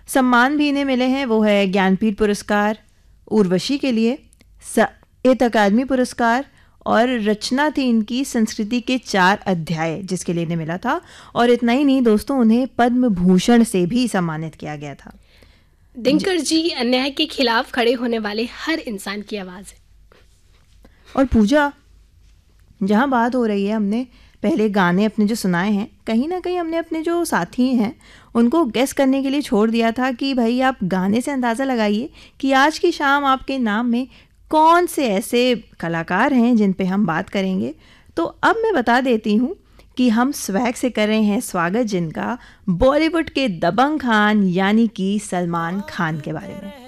सम्मान भी इन्हें मिले हैं, वो है ज्ञानपीठ पुरस्कार उर्वशी के लिए, साहित्य अकादमी पुरस्कार, और रचना थी इनकी संस्कृति के 4 अध्याय जिसके लिए इन्हें मिला था। और इतना ही नहीं दोस्तों, उन्हें पद्म भूषण से भी सम्मानित किया गया था। दिनकर जी अन्याय के खिलाफ खड़े होने वाले हर इंसान की आवाज़ है। और पूजा, जहाँ बात हो रही है, हमने पहले गाने अपने जो सुनाए हैं, कहीं ना कहीं हमने अपने जो साथी हैं उनको गेस करने के लिए छोड़ दिया था कि भाई आप गाने से अंदाज़ा लगाइए कि आज की शाम आपके नाम में कौन से ऐसे कलाकार हैं जिन पे हम बात करेंगे। तो अब मैं बता देती हूँ कि हम स्वैग से कर रहे हैं स्वागत जिनका, बॉलीवुड के दबंग खान यानी कि सलमान खान के बारे में।